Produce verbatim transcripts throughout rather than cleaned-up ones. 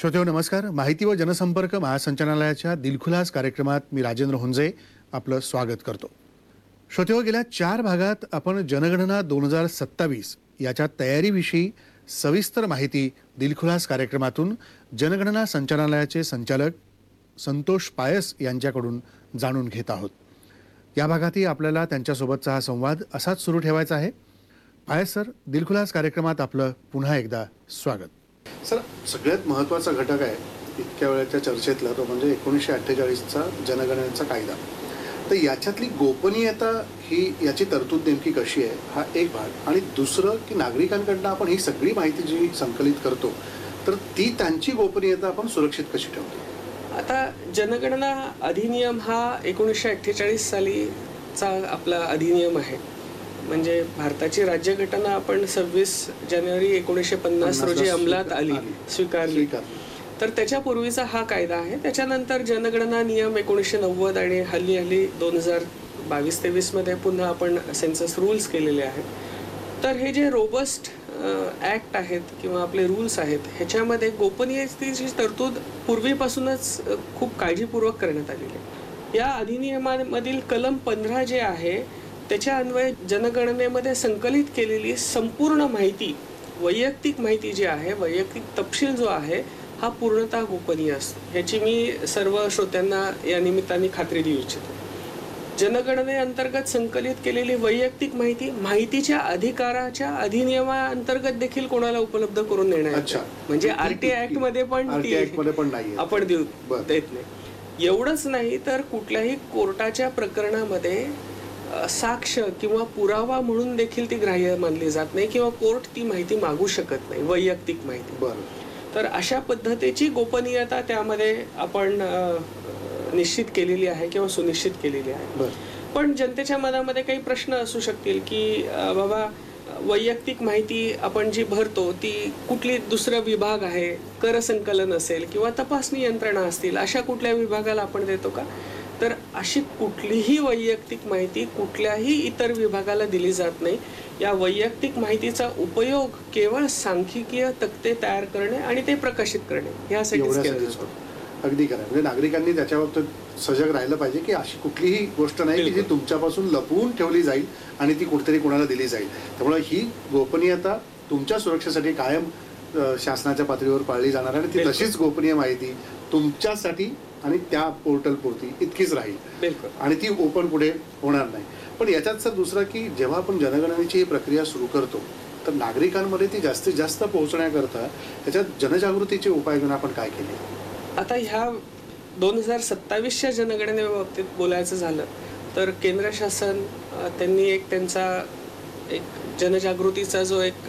श्रोतेहो नमस्कार. माहिती व जनसंपर्क महासंचालनालयाच्या दिलखुलास कार्यक्रमात मी राजेंद्र हुंजे आपलं स्वागत करतो. श्रोतेहो, गेल्या चार भागात आपण जनगणना दोन हजार सत्तावीस याच्या तयारीविषयी सविस्तर माहिती दिलखुलास कार्यक्रमातून जनगणना संचालनालयाचे संचालक संतोष पायस यांच्याकडून जाणून घेत आहोत. या भागातही आपल्याला त्यांच्यासोबतचा हा संवाद असाच सुरू ठेवायचा आहे. पायस सर, दिलखुलास कार्यक्रमात आपलं पुन्हा एकदा स्वागत. सर, सगळ्यात महत्त्वाचा घटक आहे इतक्या वेळेच्या चर्चेतला, तो म्हणजे एकोणीसशे अठ्ठेचाळीसचा जनगणनेचा कायदा. तर याच्यातली गोपनीयता ही याची तरतूद नेमकी कशी आहे, हा एक भाग. आणि दुसरं की नागरिकांकडनं आपण ही सगळी माहिती जी संकलित करतो तर ती त्यांची गोपनीयता आपण सुरक्षित कशी ठेवतो. आता जनगणना अधिनियम हा एकोणीसशे अठ्ठेचाळीस सालीचा आपला अधिनियम आहे. म्हणजे भारताची राज्यघटना आपण सव्वीस जानेवारी एकोणीसशे पन्नास रोजी अंमलात आली, स्वीकारली. तर त्याच्यापूर्वीचा हा कायदा आहे. त्याच्यानंतर जनगणना नियम एकोणीसशे नव्वद आणि हल्ली हल्ली दोन हजार बावीस तेवीस मध्ये पुन्हा आपण सेन्सस रूल्स केलेले आहेत. तर हे जे रोबस्ट ॲक्ट आहेत किंवा आपले रूल्स आहेत, ह्याच्यामध्ये गोपनीयतेची तरतूद पूर्वीपासूनच खूप काळजीपूर्वक करण्यात आलेली आहे. या अधिनियमामधील कलम पंधरा जे आहे त्याच्या अन्वये जनगणनेमध्ये संकलित केलेली संपूर्ण माहिती, वैयक्तिक माहिती जी आहे, वैयक्तिक तपशील जो आहे, हा पूर्णतः गोपनीय असतो. ह्याची मी सर्व श्रोत्यांना या निमित्ताने खात्री देऊ इच्छितो. जनगणनेअंतर्गत संकलित केलेली वैयक्तिक माहिती माहितीच्या अधिकाराच्या अधिनियमाअंतर्गत देखील कोणाला उपलब्ध करून देण्यात, म्हणजे आरटीआय ऍक्ट मध्ये पण आपण देऊ देत नाही. एवढंच नाही तर कुठल्याही कोर्टाच्या प्रकरणामध्ये साक्ष किंवा पुरावा म्हणून देखील ती ग्राह्य मानली जात नाही किंवा कोर्ट ती माहिती मागू शकत नाही, वैयक्तिक माहिती. तर अशा पद्धतीची गोपनीयता त्यामध्ये आपण निश्चित केलेली आहे किंवा सुनिश्चित केलेली आहे. पण जनतेच्या मनामध्ये काही प्रश्न असू शकतील की बाबा, वैयक्तिक माहिती आपण जी भरतो ती कुठली दुसरा विभाग आहे, कर संकलन असेल किंवा तपासणी यंत्रणा असतील, अशा कुठल्या विभागाला आपण देतो का? तर अशी कुठलीही वैयक्तिक माहिती कुठल्याही इतर विभागाला दिली जात नाही. या वैयक्तिक माहितीचा उपयोग केवळ सांख्यिकीय तक्ते तयार करणे आणि ते प्रकाशित करणे यासाठीच केला जातो. अगदी खरं. म्हणजे नागरिकांनी त्याच्यावर सजग राहिलं पाहिजे की अशी कुठलीही गोष्ट नाही की जी तुमच्यापासून लपवून ठेवली जाईल आणि ती कुठेतरी कोणाला दिली जाईल. त्यामुळे ही गोपनीयता तुमच्या सुरक्षेसाठी कायम शासनाच्या पातळीवर पाळली जाणार आणि ती तशीच गोपनीय माहिती तुमच्यासाठी आणि त्या पोर्टल पुरती इतकीच राहील आणि ती ओपन पुढे होणार नाही. पण याच्यात सर दुसरा की जेव्हा आपण जनगणनेची ही प्रक्रिया सुरू करतो तर नागरिकांमध्ये ती जास्तीत जास्त पोहोचण्याकरता त्याच्यात जनजागृतीचे उपाययोजना आपण काय केले? आता ह्या दोन हजार सत्तावीसच्या जनगणनेबाबतीत बोलायचं झालं तर केंद्र शासन त्यांनी एक त्यांचा एक जनजागृतीचा जो एक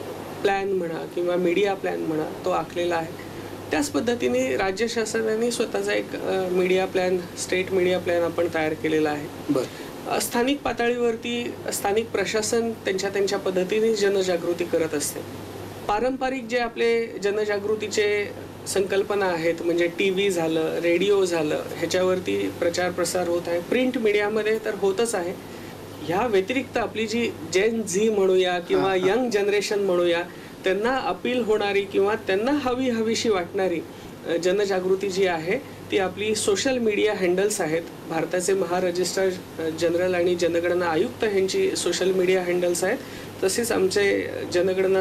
प्लॅन म्हणा किंवा मीडिया प्लॅन म्हणा तो आखलेला आहे. त्याच पद्धतीने राज्य शासनाने स्वतःचा एक media plan, state media plan आपण तयार केलेला आहे. स्थानिक पातळीवरती स्थानिक प्रशासन त्यांच्या त्यांच्या पद्धतीने जनजागृती करत असते. पारंपरिक जे आपले जनजागृतीचे संकल्पना आहेत, म्हणजे टी व्ही झालं, रेडिओ झालं, ह्याच्यावरती प्रचार प्रसार होत आहे. प्रिंट मीडियामध्ये तर होतच आहे. ह्या व्यतिरिक्त आपली जी जेन झी म्हणूया किंवा यंग जनरेशन म्हणूया, त्यांना अपील होणारी किंवा त्यांना हवी हवीशी वाटणारी जनजागृती जी आहे ती आपली सोशल मीडिया हँडल्स आहेत. भारताचे महारजिस्ट्रार जनरल आणि जनगणना आयुक्त यांची सोशल मीडिया हँडल्स आहेत. तसेच आमचे जनगणना